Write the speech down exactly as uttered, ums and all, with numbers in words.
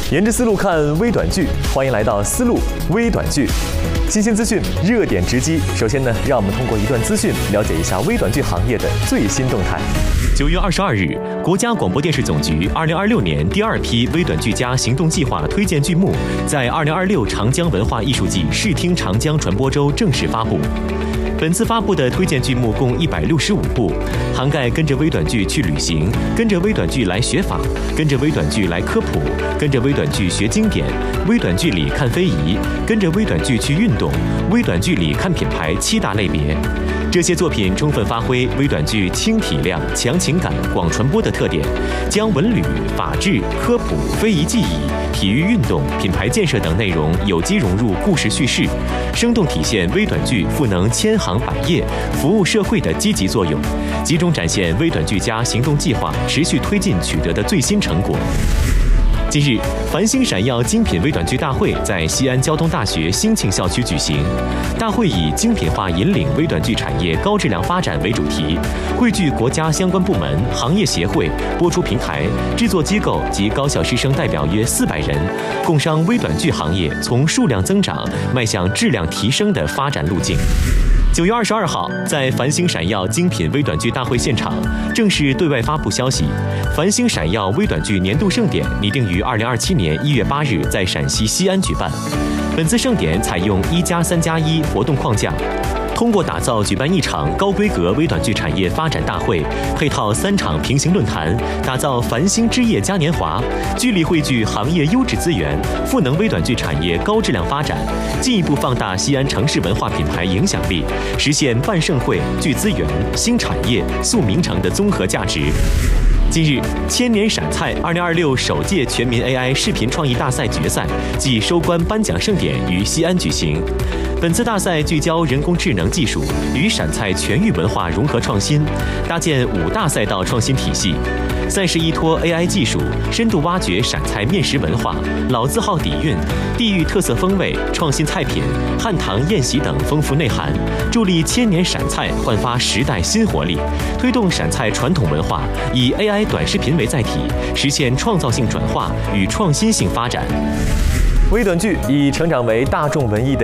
沿着思路看微短剧，欢迎来到思路微短剧，新鲜资讯，热点直击。首先呢，让我们通过一段资讯了解一下微短剧行业的最新动态。 九月二十二日，国家广播电视总局二零二六年第二批微短剧家行动计划推荐剧目在二零二六长江文化艺术季视听长江传播周正式发布。本次发布的推荐剧目共一百六十五部，涵盖跟着微短剧去旅行、跟着微短剧来学法、跟着微短剧来科普、跟着微短剧学经典、微短剧里看非遗、跟着微短剧去运动、微短剧里看品牌七大类别。这些作品充分发挥微短剧轻体量、强情感、广传播的特点，将文旅、法治、科普、非遗技艺、体育运动、品牌建设等内容有机融入故事叙事，生动体现微短剧赋能千行百业、服务社会的积极作用，集中展现微短剧家行动计划持续推进取得的最新成果。近日，繁星闪耀精品微短剧大会在西安交通大学兴庆校区举行。大会以精品化引领微短剧产业高质量发展为主题，汇聚国家相关部门、行业协会、播出平台、制作机构及高校师生代表约四百人，共商微短剧行业从数量增长迈向质量提升的发展路径。九月二十二号，在繁星闪耀精品微短剧大会现场，正式对外发布消息：繁星闪耀微短剧年度盛典拟定于二零二七年一月八日在陕西西安举办。本次盛典采用一加三加一活动框架，通过打造举办一场高规格微短剧产业发展大会，配套三场平行论坛，打造繁星之夜嘉年华，聚力汇聚行业优质资源，赋能微短剧产业高质量发展，进一步放大西安城市文化品牌影响力，实现办盛会、聚资源、新产业、塑名城的综合价值。近日，千年陕菜二零二六首届全民 A I 视频创意大赛决赛暨收官颁奖盛典于西安举行。本次大赛聚焦人工智能技术与陕菜全域文化融合创新，搭建五大赛道创新体系。赛事依托 A I 技术，深度挖掘陕菜面食文化、老字号底蕴、地域特色风味、创新菜品、汉唐宴席等丰富内涵，助力千年陕菜焕发时代新活力，推动陕菜传统文化以 A I 短视频为载体，实现创造性转化与创新性发展。 微短剧已成长为大众文艺的